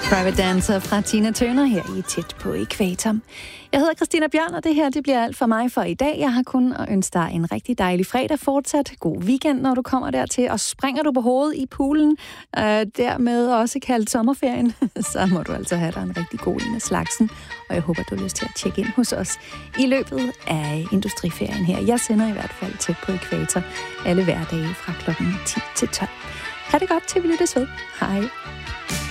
Private Dancer fra Tina Turner her i Tæt på Ækvator. Jeg hedder Christina Bjørn, og det her det bliver alt for mig for i dag. Jeg har kun at ønske dig en rigtig dejlig fredag fortsat. God weekend, når du kommer dertil. Og springer du på hovedet i poolen, dermed også kaldt sommerferien, så må du altså have dig en rigtig god en af slagsen. Og jeg håber, du har lyst til at tjekke ind hos os i løbet af industriferien her. Jeg sender i hvert fald Tæt på Ækvator alle hverdage fra klokken 10 til 12. Ha' det godt til vi lyttes ved. Hej.